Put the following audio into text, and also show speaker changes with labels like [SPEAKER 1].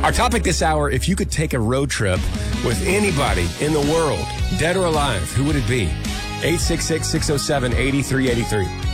[SPEAKER 1] Our topic this hour, if you could take a road trip with anybody in the world, dead or alive, who would it be? 866-607-8383.